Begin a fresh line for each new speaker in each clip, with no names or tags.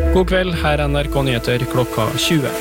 God kveld, her NRK Nyheter klokka 20.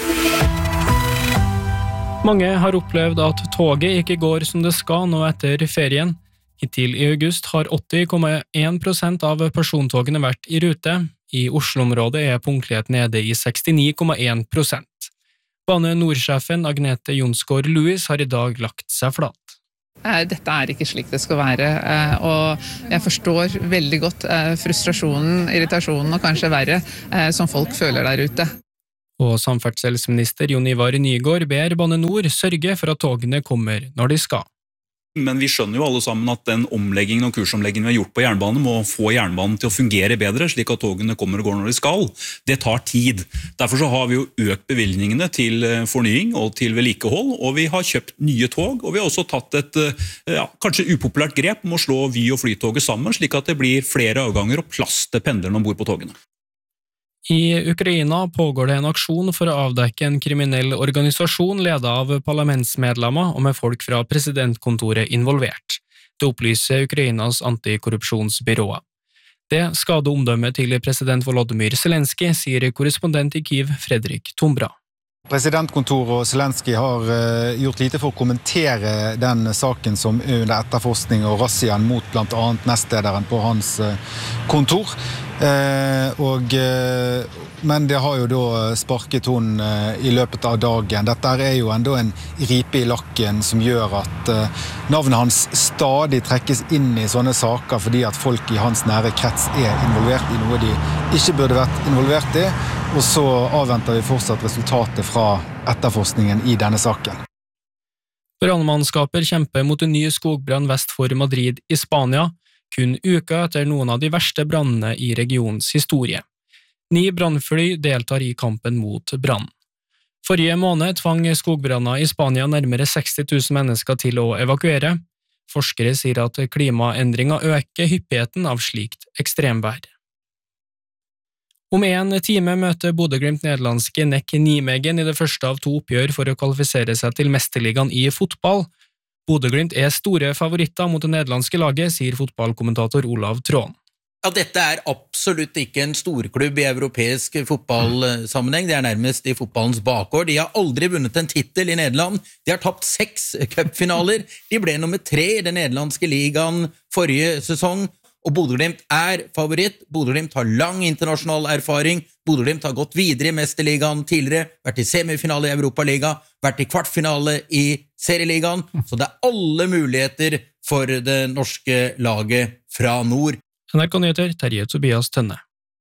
Mange har opplevd at toget ikke går som det skal nå etter ferien. Hittil i august har 80,1% av persontogene vært i rute. I Oslo-området er punktlighet nede i 69,1%. Bane Nord-sjefen Agnete Jonsgaard Louis har i dag lagt seg flat.
Dette ikke slik det skal være, og jeg forstår veldig godt frustrasjonen, irritasjonen og kanskje verre som folk føler der ute.
Og samferdselsminister Jon Ivar Nygård ber Bane Nor sørge for at togene kommer når de skal.
Men vi skjønner jo alle sammen at den omleggingen og kursomleggingen vi har gjort på jernbanen må få jernbanen til å fungere bedre, slik at togene kommer og går når de skal. Det tar tid. Derfor så har vi jo økt bevilgningene til fornying og til vedlikehold, og vi har kjøpt nye tog, og vi har også tatt et kanskje upopulært grep om å slå Vy- og Flytoget sammen, slik at det blir flere avganger og plass til pendlerne ombord på togene.
I Ukraina pågår det en aksjon for å avdekke en kriminell organisasjon ledet av parlamentsmedlemmer og med folk fra presidentkontoret involvert. Det opplyser Ukrainas antikorrupsjonsbyrå. Det skader omdømmet til president Volodymyr Zelensky, sier korrespondent i Kyiv Fredrik Tombra.
Presidentkontoret og Zelensky har gjort lite for å kommentere den saken som under etterforskning og razziaen mot blant annet nestlederen på hans kontor. Men det har jo da sparket hun i løpet av dagen. Dette jo enda en ripe i lakken som gjør at navnet hans stadig trekkes inn i sånne saker fordi at folk i hans nære krets involvert i noe de ikke burde vært involvert i, og så avventer vi fortsatt resultatet fra etterforskningen i denne saken.
Brannmannskaper kjemper mot en ny skogbrann vest for Madrid i Spania, kun uka etter noen av de verste brannene i regionens historie. 9 brannfly deltar i kampen mot brann. Forrige måned tvang skogbranner i Spania nærmere 60 000 mennesker til å evakuere. Forskere sier at klimaendringer øker hyppigheten av slikt ekstremvær. Om en time møter Bodø/Glimt nederlandske NEC Nijmegen i det første av 2 oppgjør for å kvalifisere seg til mesterligaen i fotball. Bodø/Glimt store favoritter mot det nederlandske laget, sier fotballkommentator Olav Tråen.
Ja, dette absolutt ikke en storklubb i europeisk fotballsammenheng. Det nærmest i fotballens bakgård. De har aldri vunnet en titel i Nederland. De har tapt 6 cupfinaler. De ble nummer 3 i den nederlandske ligaen forrige sesong. Og Bodø/Glimt favoritt. Bodø/Glimt har lang internasjonal erfaring. Bodø/Glimt har gått videre i mesterligaen tidligere, vært i semifinale i Europaliga, vært i kvartfinale i serieligaen. Så det alle muligheter for det norske laget fra nord.
NRK Nyheter, Terje Tobias Tønne.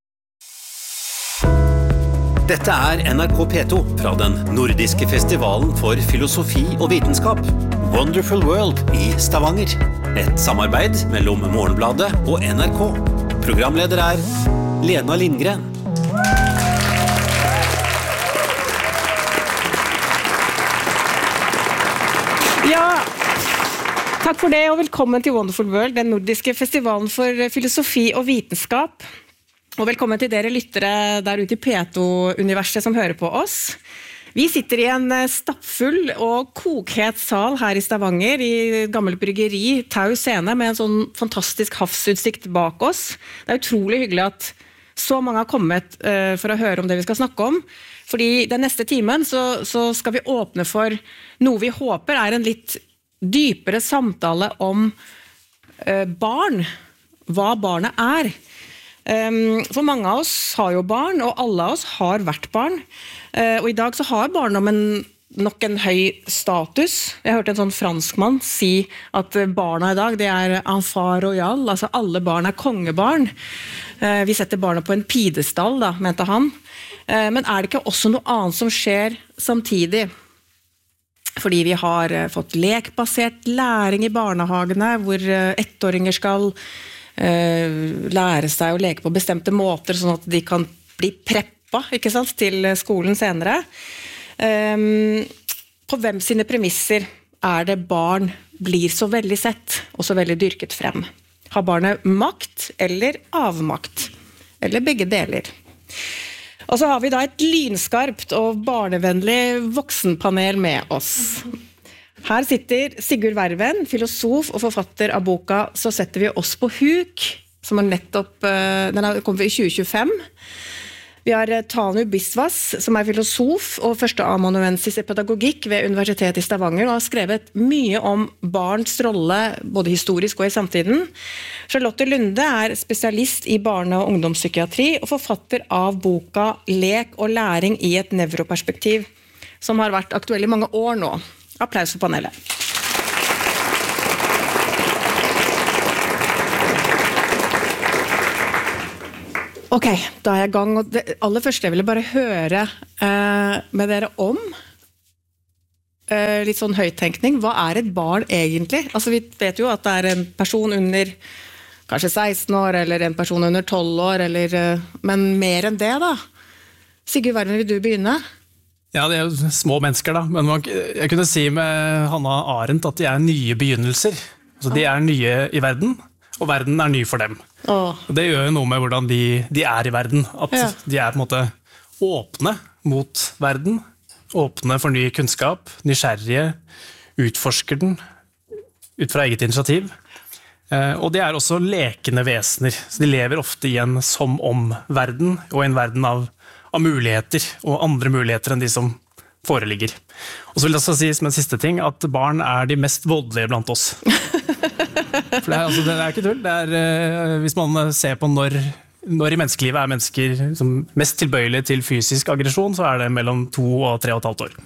Dette NRK P2 fra den nordiske festivalen for filosofi og vitenskap, Wonderful World i Stavanger. Et samarbeid mellom Morgenbladet og NRK. Programleder Lena Lindgren.
Ja, takk for det, og velkommen til Wonderful World, den nordiske festivalen for filosofi og vitenskap. Og velkommen til dere lyttere der ute i P2-universet som hører på oss. Vi sitter i en stappfull og kokhet sal her i Stavanger, i gammel bryggeri, Tau Scene, med en sånn fantastisk havsutsikt bak oss. Det utrolig hyggelig at så mange har kommet for å høre om det vi skal snakke om. Fordi den neste timen så skal vi åpne for noe vi håper en litt dypere samtale om barn, hva barnet For mange av oss har jo barn, og alle av oss har vært barn. Og i dag så har barndommen nok en høy status. Jeg hørte en sånn franskmann si at barna i dag, det enfant royal, altså alle barn kongebarn. Vi setter barna på en pidestall, da, mente han. Men det ikke også noe annet som skjer samtidig? Fordi vi har fått lekbasert læring i barnehagene, hvor 1-åringer skal lære seg å leke på bestemte måter, sånn at de kan bli preppa, ikke sant, til skolen senere. På hvem sine premisser det barn blir så veldig sett og så veldig dyrket frem? Har barnet makt eller avmakt? Eller begge deler? Og så har vi da et lynskarpt og barnevennlig voksenpanel med oss. Her sitter Sigurd Verven, filosof og forfatter av boka «Så setter vi oss på huk», som nettopp, den kom i 2025. Vi har Tanu Biswas, som filosof og førsteamanuensis i pedagogikk ved Universitetet i Stavanger, og har skrevet mye om barns rolle, både historisk og i samtiden. Charlotte Lunde spesialist i barne- og ungdomspsykiatri, og forfatter av boka Lek og læring i et nevroperspektiv, som har vært aktuell i mange år nå. Applaus for panelet. Ok, da jeg i gang, og det aller første jeg ville bare høre med dere om litt sånn høyttenkning. Hva et barn egentlig? Altså vi vet jo at det en person under kanskje 16 år, eller en person under 12 år, men mer enn det da. Sigurd Verven, vil du begynne?
Ja, det jo små mennesker da, men jeg kunne si med Hannah Arendt at de nye begynnelser. Altså de nye i verden, og verden ny for dem. Og det gjør jo noe med hvordan de i verden, at de på en måte åpne mot verden, åpne for ny kunnskap, nysgjerrige, utforsker den ut fra eget initiativ. Og de også lekende vesener, så de lever ofte i en som-om-verden, og i en verden av muligheter, og andre muligheter enn de som foreligger. Og så vil jeg også si som en siste ting, at barn de mest voldelige blant oss. For det ikke tull. Hvis man ser på når i menneskelivet mennesker som mest tilbøyelige til fysisk aggresjon, så det mellom 2 og 3,5 år.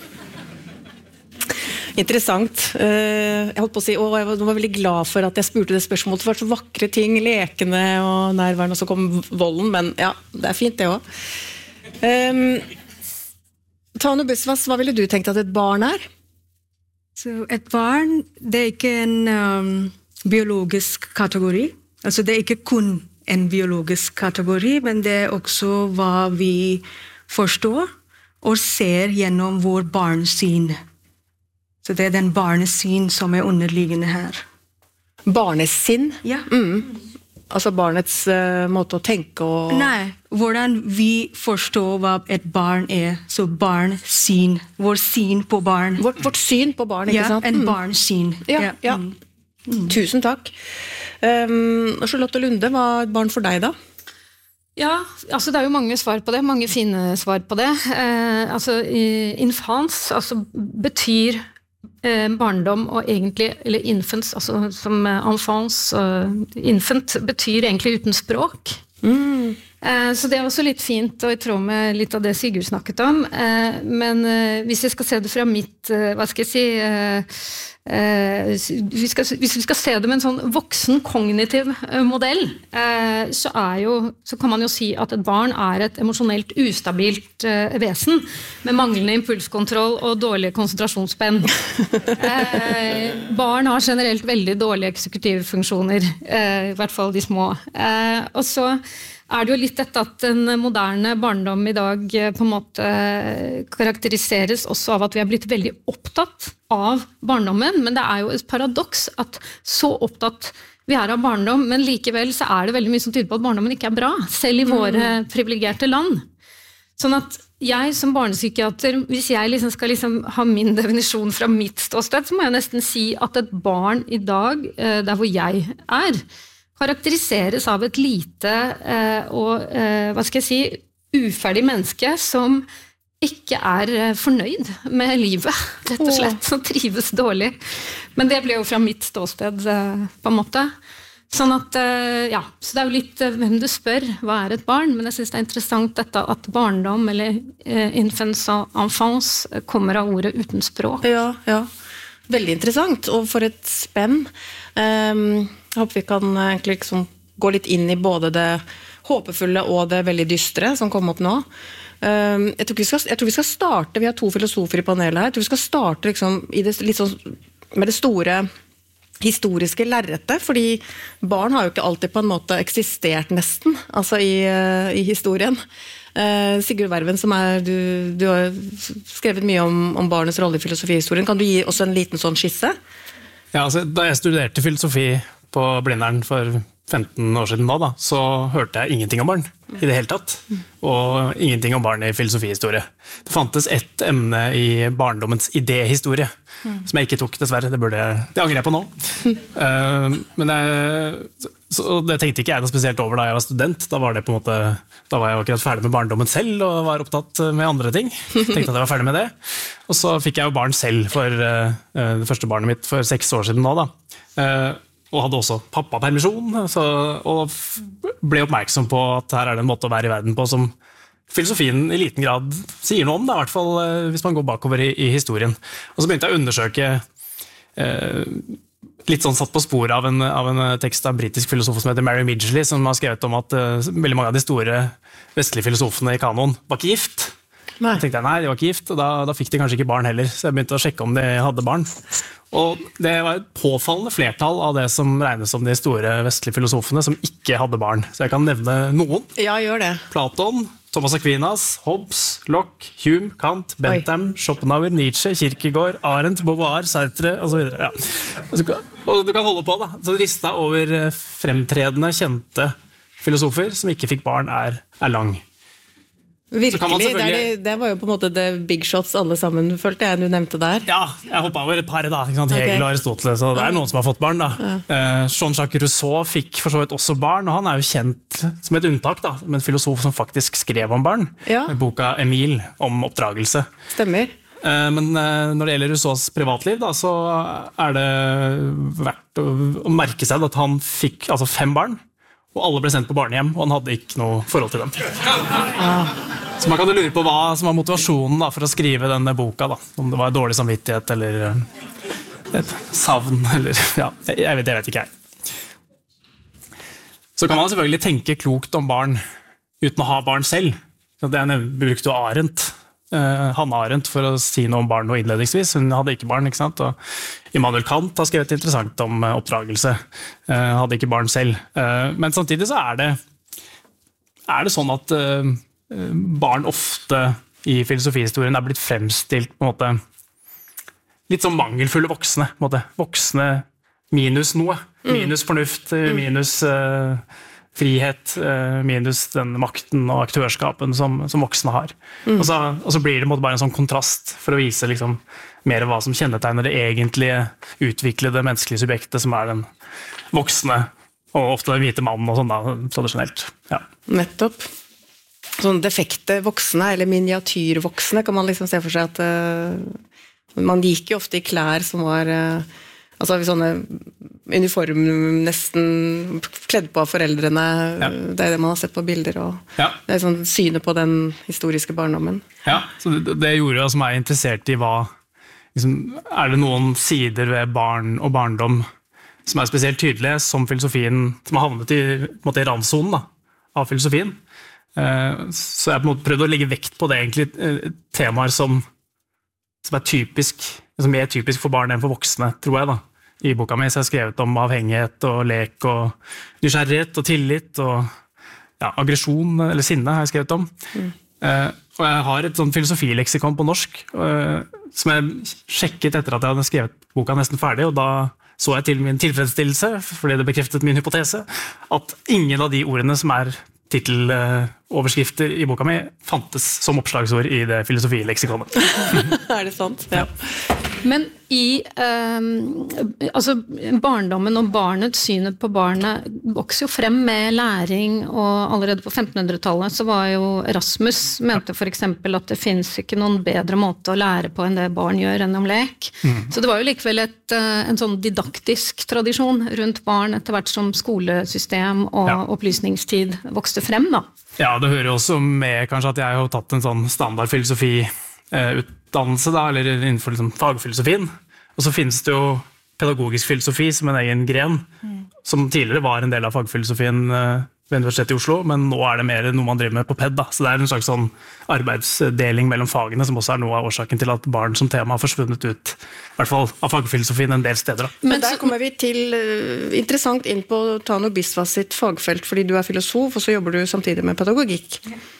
Interessant. Jeg holdt på å si, og jeg var veldig glad for at jeg spurte det spørsmålet, for det var så vakre ting, lekende og nærværende, og så kom volden, men ja, det fint det også. Tanu Biswas, hva ville du tenkt at et barn
Så et barn, det ikke en biologisk kategori. Altså det ikke kun en biologisk kategori, men det også hva vi forstår og ser gjennom vår barnesyn. Så det den barnesyn som underliggende her.
Barnesinn?
Ja.
Altså barnets måte å tenke og...
Nei, hvordan vi forstår hva et barn så barnsyn, vår syn på barn.
Vårt syn på barn, ikke sant?
Ja, en barnsyn.
Ja. Tusen takk. Charlotte Lunde, hva et barn for deg da?
Ja, altså det jo mange svar på det, mange fine svar på det. Infans betyr barndom og egentlig, eller infants, altså som enfants, infant betyr egentlig uten språk. Så det også litt fint og i tråd med litt av det Sigurd snakket om, men hvis jeg skal se det fra mitt, hva skal jeg si, hvis vi skal se det med en sånn voksen kognitiv modell, så kan man jo si at et barn et emosjonelt ustabilt vesen med manglende impulskontroll og dårlig konsentrasjonsspenn. Barn har generelt veldig dårlige eksekutive funksjoner, i hvert fall de små. Og så det jo litt dette at den moderne barndom i dag på en måte karakteriseres også av at vi blitt veldig opptatt av barndommen, men det jo et paradoks at så opptatt vi av barndom, men likevel så det veldig mye som tyder på at barndommen ikke bra, selv i våre privilegerte land. Sånn at jeg som barnepsykiater, hvis jeg skal ha min definisjon fra mitt ståsted, så må jeg nesten si at et barn i dag, der hvor jeg karakteriseres av et lite og, hva skal jeg si, uferdig menneske som ikke fornøyd med livet, rett og slett, som trives dårlig. Men det ble jo fra mitt ståsted, på en måte. Sånn at, ja, så det jo litt hvem du spør, hva et barn, men jeg synes det interessant dette at barndom, eller infants og enfants, kommer av ordet uten språk.
Ja. Veldig interessant, og for et spenn. Jeg håper vi kan egentlig gå litt inn i både det håpefulle og det veldig dystre som kom opp nå. Jeg tror vi skal starte, vi har 2 filosofer i panelet her, jeg tror vi skal starte i det, litt med det store historiske lerretet, fordi barn har jo ikke alltid på en måte eksistert nesten, altså i historien. Sigurd Verven, som du har skrevet mye om barnets rolle i filosofihistorien, kan du gi oss en liten sånn skisse?
Ja, altså, da jeg studerte filosofi på Blindern for 15 år siden da, så hørte jeg ingenting om barn i det hele tatt, og ingenting om barn i filosofihistorie. Det fantes ett emne i barndommens idéhistorie, som jeg ikke tok, dessverre. Det angrer jeg på nå. Det tenkte ikke jeg noe spesielt over da jeg var student. Da var jeg akkurat ferdig med barndommen selv, og var opptatt med andre ting. Tenkte at jeg var ferdig med det. Og så fikk jeg jo barn selv for det første barnet mitt for 6 år siden nå da. Og hadde også pappapermisjon, og ble oppmerksom på at her er det en måte å være i verden på som filosofien i liten grad sier noe om, da, i hvert fall hvis man går bakover i historien. Og så begynte jeg å undersøke, litt sånn satt på sporet av en tekst av en britisk filosof som heter Mary Midgley, som har skrevet om at veldig mange av de store vestlige filosofene i kanon var ikke gift. Da tenkte jeg, nei, de var ikke gift, og da fikk de kanskje ikke barn heller, så jeg begynte å sjekke om de hadde barn. Og det var et påfallende flertall av det som regnes som de store vestlige filosofene som ikke hadde barn. Så jeg kan nevne noen.
Ja, gjør det.
Platon, Thomas Aquinas, Hobbes, Locke, Hume, Kant, Bentham, Schopenhauer, Nietzsche, Kierkegaard, Arendt, Beauvoir, Sartre, og så videre. Ja. Og du kan holde på da. Så lista over fremtredende, kjente filosofer som ikke fikk barn er lang.
Virkelig, det var jo på en måte the big shots alle sammen, følte jeg, du nevnte der.
Ja, jeg hoppet over et par da, Hegel og Aristoteles, så det er noen som har fått barn da. Jean-Jacques Rousseau fikk for så vidt også barn, og han er jo kjent som et unntak da, som en filosof som faktisk skrev om barn, med boka Emile om oppdragelse.
Stemmer.
Men når det gjelder Rousseaus privatliv da, så er det verdt å merke seg at han fikk 5 barn, og alle ble sendt på barnehjem, og han hadde ikke noe forhold til dem. Så man kan jo lure på hva som var motivasjonen da, for å skrive denne boka, da. Om det var dårlig samvittighet, eller et savn, eller jeg vet ikke jeg. Så kan man selvfølgelig tenke klokt om barn uten å ha barn selv. Jeg brukte jo Arendt, Hannah Arendt, for å si noe om barn og innledningsvis. Hun hadde ikke barn, ikke sant? Og Immanuel Kant har skrevet interessant om oppdragelse. Hadde ikke barn selv. Men samtidig så er det sånn at barn ofte i filosofihistorien er blitt fremstilt på en måte litt sånn mangelfulle voksne. På en måte. Voksne minus noe. Minus fornuft, minus frihet, minus den makten og aktørskapen som voksne har. Og så blir det bare en sånn kontrast for å vise liksom, mer hva som kjennetegner det egentlige utviklede menneskelige subjektet, som er den voksne, og ofte den hvite mannen og sånn da, tradisjonelt. Ja.
Nettopp. Sånn defekte voksne, eller miniatyrvoksne, kan man liksom se for seg at man gikk jo ofte i klær som var sånne uniform nesten kledd på av foreldrene. Det er det man har sett på bilder, og det er sånn synet på den historiske barndommen. Ja,
så det gjorde jeg som er interessert i hva liksom, er det noen sider ved barn og barndom som er spesielt tydelige, som filosofien som har havnet i randsonen av filosofien. Så jeg på en måte prøvde å legge vekt på det egentlig temaer som er typisk, som er typisk for barn enn for voksne, tror jeg da, i boka mi. Så jeg har skrevet om avhengighet og lek og nysgjerrighet og tillit og aggresjon eller sinne har jeg skrevet om. Og jeg har et sånn filosofileksikon på norsk som jeg sjekket etter at jeg hadde skrevet boka nesten ferdig, og da så jeg til min tilfredsstillelse, fordi det bekreftet min hypotese, at ingen av de ordene som er titeloverskrifter i boka mi fantes som oppslagsord i det filosofileksikonet.
Er det sant? Ja.
Men i barndommen og barnets synet på barnet vokser jo frem med læring, og allerede på 1500-tallet så var jo Erasmus mente for eksempel at det finnes ikke noen bedre måte å lære på enn det barn gjør enn om lek. Så det var jo likevel en sånn didaktisk tradisjon rundt barn etter hvert som skolesystem og opplysningstid vokste frem da.
Ja, det hører jo også med kanskje at jeg har tatt en sånn standard filosofi utdannelse da, eller innenfor liksom, fagfilosofien. Og så finnes det jo pedagogisk filosofi som en egen gren, som tidligere var en del av fagfilosofien ved Universitetet i Oslo, men nå er det mer noe man driver med på PED. Da. Så det er en slags sånn arbeidsdeling mellom fagene, som også er noe av årsaken til at barn som tema har forsvunnet ut, i hvert fall av fagfilosofien en del steder. Da.
Men der kommer vi til interessant inn på Tano Biswas sitt fagfelt, fordi du er filosof, og så jobber du samtidig med pedagogikk.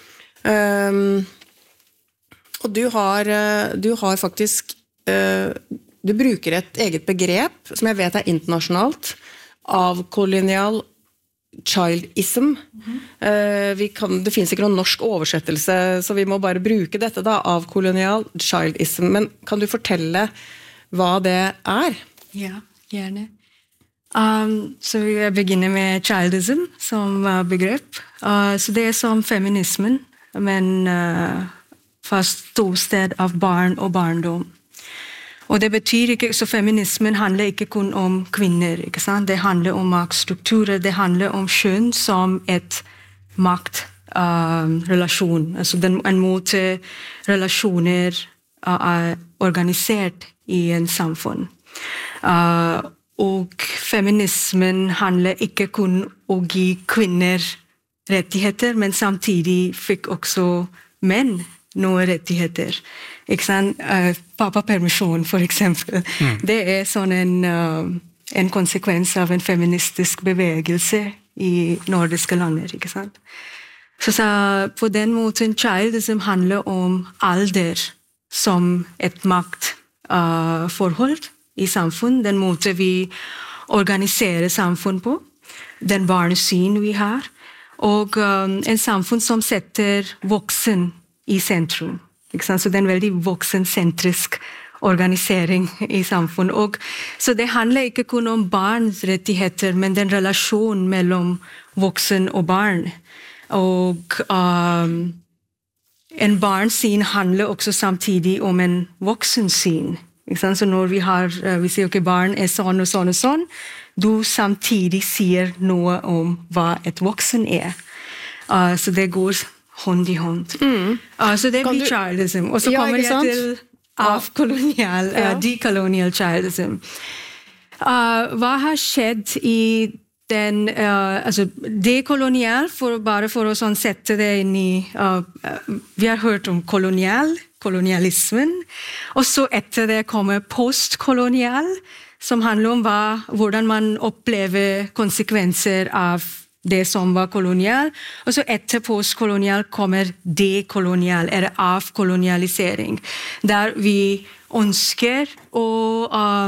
Og du har faktisk du bruker et eget begrep som jeg vet er internasjonalt, avkolonial childism. Det finnes ikke noen norsk oversettelse, så vi må bare bruke dette da, av kolonial childism. Men kan du fortelle hva det er?
Ja, gjerne. Så jeg begynner med childism som begrep. Så det som feminismen, men fra ståsted av barn og barndom. Og det betyr ikke, så feminismen handler ikke kun om kvinner, ikke sant? Det handler om maktstrukturer, det handler om kjønn som et maktrelasjon, altså en måte relasjoner organisert i en samfunn. Og feminismen handler ikke kun om å gi kvinner rettigheter, men samtidig fikk også menn noen rettigheter. Ikke sant? Pappapermisjon, for eksempel. Det sånn en konsekvens av en feministisk bevegelse i nordiske lander, ikke sant? Så på den måten, childism handler om alder som et maktforhold i samfunn, den måte vi organiserer samfunn på, den barnesyn vi har, og en samfunn som setter voksen i sentrum. Så det en veldig voksensentrisk organisering i samfunn. Så det handler ikke kun om barns rettigheter, men den relasjonen mellom voksen og barn. Og en barnsyn handler også samtidig om en voksensyn. Så når vi sier at barn sånn og sånn og sånn, du samtidig sier noe om hva et voksen Så det går hånd i hånd. Så det blir childism. Og så kommer jeg til decolonial childism. Hva har skjedd i den dekolonial, bare for å sette det inn i vi har hørt om kolonialismen, og så etter det kommer postkolonial, som handler om hvordan man opplever konsekvenser av det som var kolonial, og så etter postkolonial kommer dekolonial, avkolonialisering, der vi ønsker å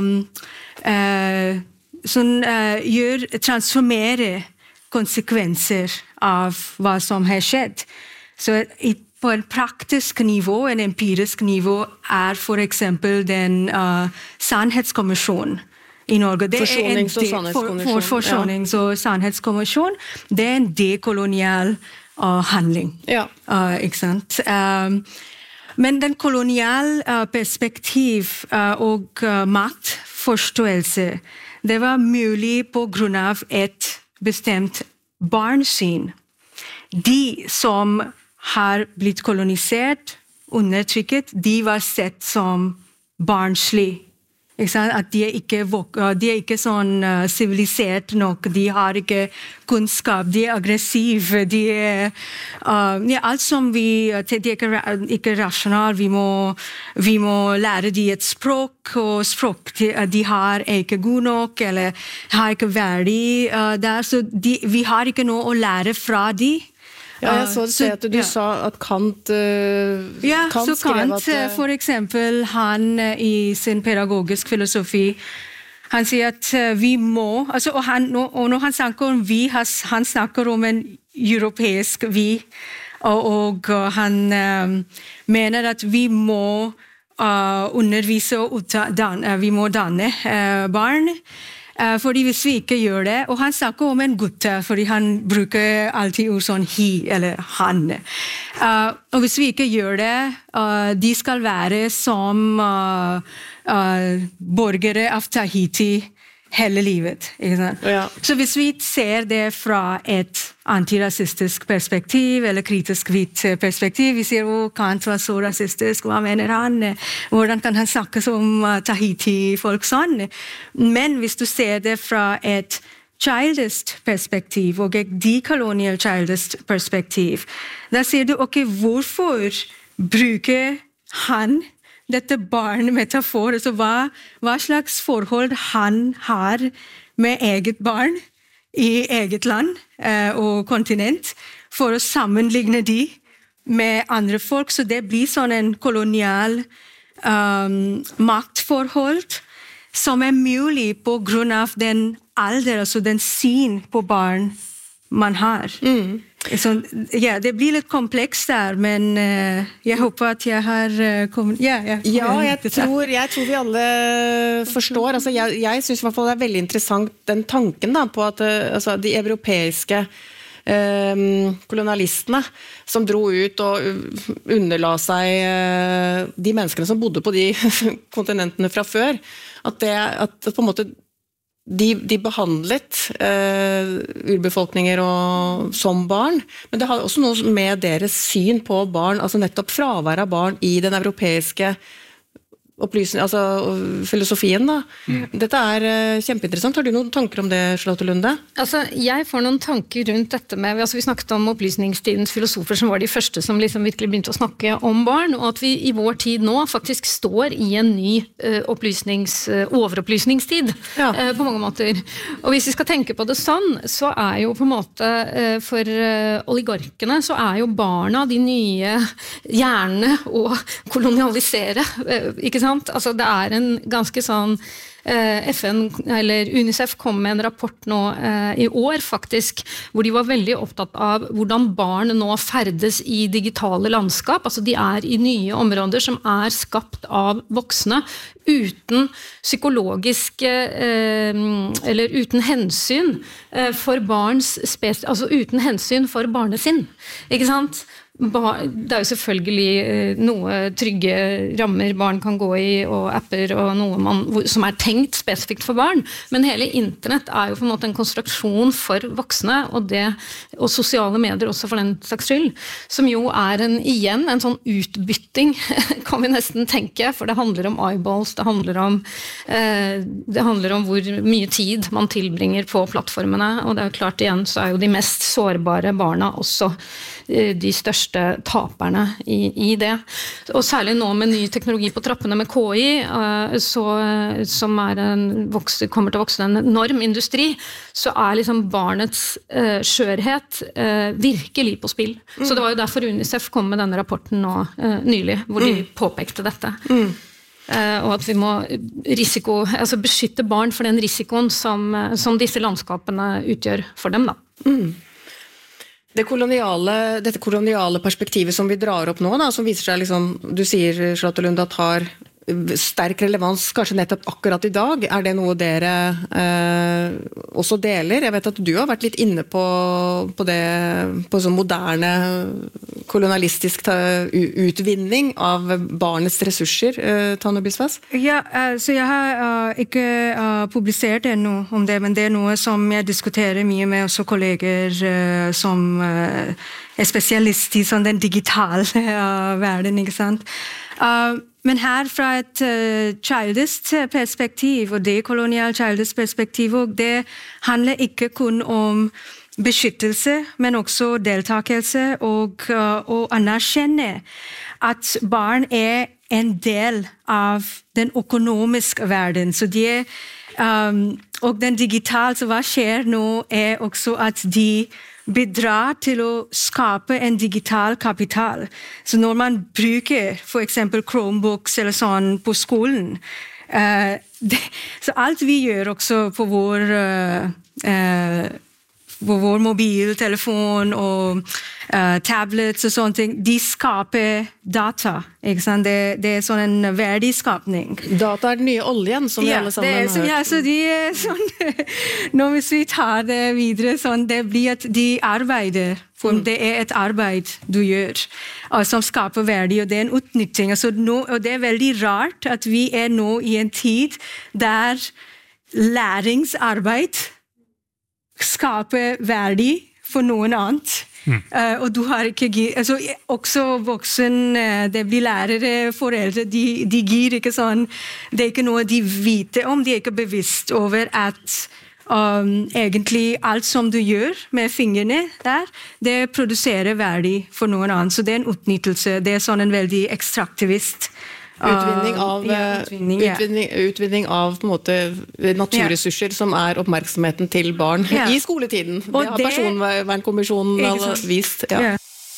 transformere konsekvenser av hva som har skjedd. Så på en praktisk nivå, en empirisk nivå, for eksempel den sannhetskommisjonen i Norge. Det
Forsonings- og sannhetskommisjon.
Forsonings- og sannhetskommisjon. Det en dekolonial handling.
Ja.
Ikke sant? Men den kolonial perspektiv og maktforståelse, det var mulig på grunn av et bestemt barnsyn. De som har blitt kolonisert, undertrykket, de var sett som barnslig. At de ikke sånn sivilisert nok, de har ikke kunnskap, de aggressive, alt som de ikke rasjonal, vi må lære de et språk, og språk de har ikke god nok, eller har ikke verdi der, så vi har ikke noe å lære fra de.
Ja, jeg så at du sa at Kant skrev at
for eksempel, han i sin pedagogisk filosofi, han sier at vi må, og når han snakker om vi, han snakker om en europeisk vi, og han mener at vi må undervise og vi må danne barn, fordi hvis vi ikke gjør det, og han snakker om en gutt, fordi han bruker alltid ord sånn he eller han. Og hvis vi ikke gjør det, de skal være som borgere av Tahiti hele livet. Ikke sant?
Ja.
Så hvis vi ser det fra et antirasistisk perspektiv, eller kritisk hvitt perspektiv, vi sier Kant var så rasistisk, hva mener han? Hvordan kan han snakke som Tahiti-folk sånn? Men hvis du ser det fra et childist perspektiv, og et decolonial childist perspektiv, da sier du, ok, hvorfor bruker han dette barnmetafor, altså hva slags forhold han har med eget barn i eget land og kontinent, for å sammenligne de med andre folk, så det blir sånn en kolonial maktforhold som mulig på grunn av den alder, altså den syn på barn man har. Så, ja, det blir litt komplekst der, men jeg håper at jeg har kommet...
jeg tror vi alle forstår. Altså, jeg synes i hvert fall det veldig interessant den tanken da, på at altså, de europeiske kolonialistene som dro ut og underla seg de menneskene som bodde på de kontinentene fra før, at på en måte de behandlet urbefolkninger som barn, men det har også noe med deres syn på barn, altså nettopp fravær av barn i den europeiske opplysning, altså filosofien da. Dette kjempeinteressant. Har du noen tanker om det, Charlotte Lunde?
Altså, jeg får noen tanker rundt dette med, altså vi snakket om opplysningstidens filosofer som var de første som liksom virkelig begynte å snakke om barn, og at vi i vår tid nå faktisk står i en ny overopplysningstid på mange måter. Og hvis vi skal tenke på det sånn, så jo på en måte for oligarkene så jo barna de nye hjernene å kolonialisere, ikke sant? Altså det en ganske sånn FN eller UNICEF kom med en rapport nå i år faktisk, hvor de var veldig opptatt av hvordan barn nå ferdes i digitale landskap, altså de i nye områder som skapt av voksne uten psykologisk eller uten hensyn for barns altså uten hensyn for barnesinn, ikke sant? Det jo selvfølgelig noe trygge rammer barn kan gå i og apper og noe som tenkt spesifikt for barn, men hele internett jo på en måte en konstruksjon for voksne og sosiale medier også for den slags skyld, som jo igjen en sånn utbytting kan vi nesten tenke, for det handler om eyeballs, det handler om hvor mye tid man tilbringer på plattformene, og det jo klart igjen så jo de mest sårbare barna også de største taperne i det. Og særlig nå med ny teknologi på trappene med KI, som kommer til å vokse en enorm industri, så liksom barnets skjørhet virkelig på spill. Så det var jo derfor UNICEF kom med denne rapporten nå nylig, hvor de påpekte dette. Og at vi må beskytte barn for den risikoen som disse landskapene utgjør for dem da.
Dette koloniale perspektivet som vi drar opp nå, da, som viser seg, liksom, du sier, Charlotte Lunde, at har sterk relevans, kanskje nettopp akkurat i dag. Det noe dere også deler? Jeg vet at du har vært litt inne på det, på sånn moderne kolonialistisk utvinning av barnets ressurser, Tanja Biswas?
Ja, så jeg har ikke publisert ennå om det, men det noe som jeg diskuterer mye med også kolleger som spesialist i sånn den digitale verden, ikke sant? Men her fra et childisk perspektiv, og det koloniale childisk perspektiv, og det handler ikke kun om beskyttelse, men også deltakelse og anerkjenne at barn en del av den økonomiske verden. Så og den digitale, så hva skjer nå også at de bidrar til å skape en digital kapital. Så når man bruker for eksempel Chromebooks eller sånn på skolen, så alt vi gjør også på vår mobiltelefon og tablets og sånne ting, de skaper data, ikke sant? Det sånn en verdiskapning.
Data den nye oljen som vi alle sammen har.
Ja, så de sånn, når vi tar det videre, sånn, det blir at de arbeider, for det et arbeid du gjør, som skaper verdi, og det en utnytting. Og det veldig rart at vi nå i en tid der læringsarbeid skaper verdi for noen annet. Og du har ikke også voksen, det blir lærere, foreldre, de gir ikke sånn, det ikke noe de vet om, de ikke bevisst over at egentlig alt som du gjør med fingrene der, det produserer verdi for noen annen, så det en utnyttelse, det sånn en veldig ekstraktivist
utvinning av på en måte naturressurser som oppmerksomheten til barn i skoletiden. Det har Personvernkommisjonen vist. Ja.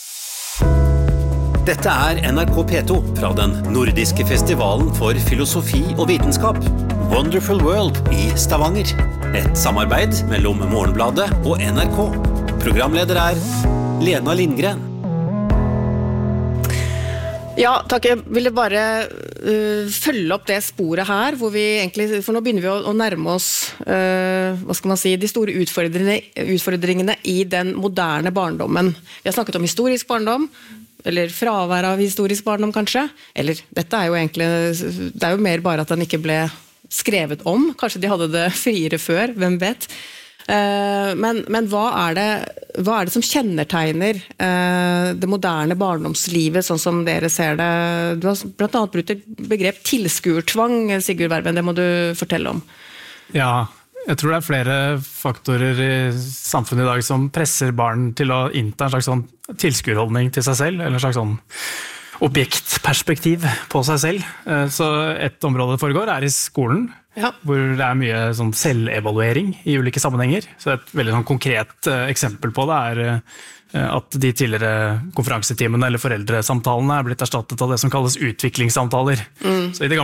Dette NRK P2 fra den nordiske festivalen for filosofi og vitenskap, Wonderful World i Stavanger. Et samarbeid mellom Morgenbladet og NRK. Programleder Lena Lindgren.
Ja, takk. Jeg ville bare følge opp det sporet her, hvor vi egentlig, for nå begynner vi å nærme oss, hva skal man si, de store utfordringene i den moderne barndommen. Vi har snakket om historisk barndom, eller fravær av historisk barndom kanskje, eller dette jo egentlig, det jo mer bare at den ikke ble skrevet om, kanskje de hadde det friere før, hvem vet. Men hva det som kjennetegner det moderne barndomslivet, sånn som dere ser det? Du har blant annet brukt et begrep tilskuertvang, Sigurd Verben, det må du fortelle om.
Ja, jeg tror det flere faktorer i samfunnet i dag som presser barn til å innta en slags sånn tilskuerholdning til seg selv, eller en slags sånn objektperspektiv på seg selv. Så et område det foregår i skolen, hvor det mye sånn selvevaluering i ulike sammenhenger. Så et veldig sånn konkret eksempel på det at de tidligere konferansetimene eller foreldresamtalene blitt erstattet av det som kalles utviklingssamtaler. Så i det